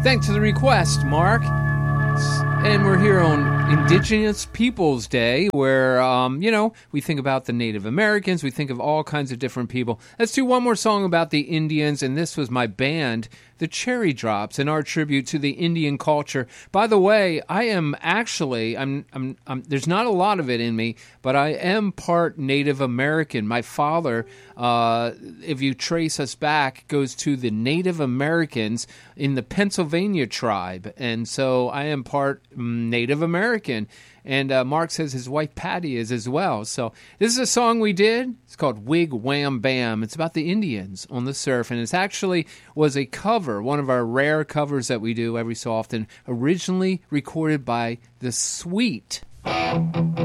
Thanks for the request, Mark. And we're here on Indigenous Peoples Day, where, we think about the Native Americans. We think of all kinds of different people. Let's do one more song about the Indians, and this was my band, the Cherry Drops, and our tribute to the Indian culture. By the way, I am actually, there's not a lot of it in me, but I am part Native American. My father, if you trace us back, goes to the Native Americans in the Pennsylvania tribe, and so I am part Native American. And Mark says his wife Patty is as well. So this is a song we did. It's called Wig Wham Bam. It's about the Indians on the surf, and it actually was a cover, one of our rare covers that we do every so often, originally recorded by The Sweet.